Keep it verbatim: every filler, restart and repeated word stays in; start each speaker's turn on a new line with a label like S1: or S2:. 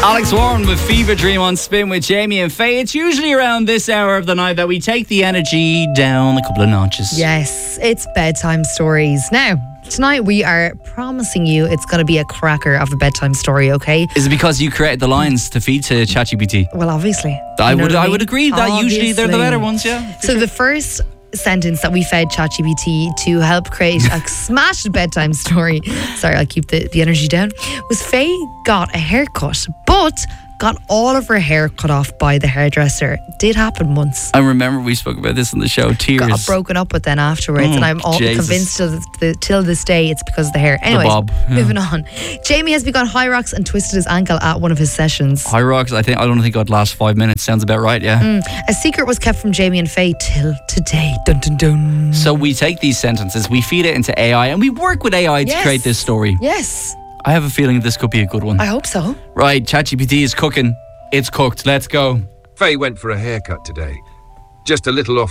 S1: Alex Warren with Fever Dream on Spin with Jamie and Faye. It's usually around this hour of the night that we take the energy down a couple of notches.
S2: Yes, it's bedtime stories. Now, tonight we are promising you it's going to be a cracker of a bedtime story, okay?
S1: Is it because you created the lines to feed to ChatGPT?
S2: Well, obviously.
S1: I
S2: You know
S1: would
S2: what
S1: I
S2: mean?
S1: would agree that usually they're the
S2: Obviously.
S1: better ones, yeah.
S2: So the first sentence that we fed ChatGPT to help create a smashed bedtime story, sorry, I'll keep the, the energy down, was Faye got a haircut, but got all of her hair cut off by the hairdresser. Did happen once.
S1: I remember we spoke about this on the show, tears.
S2: Got broken up with then afterwards,
S1: Oh,
S2: and I'm all
S1: Jesus.
S2: convinced till, the, till this day it's because of the hair. Anyways,
S1: bob, yeah.
S2: moving on. Jamie has begun high rocks and twisted his ankle at one of his sessions.
S1: High rocks, I think I don't think I'd last five minutes. Sounds about right, yeah.
S2: Mm. A secret was kept from Jamie and Faye till today. Dun dun dun.
S1: So we take these sentences, we feed it into A I, and we work with A I to
S2: Yes.
S1: create this story.
S2: Yes,
S1: I have a feeling this could be a good one.
S2: I hope so.
S1: Right, ChatGPT is cooking. It's cooked. Let's go.
S3: Faye went for a haircut today. Just a little off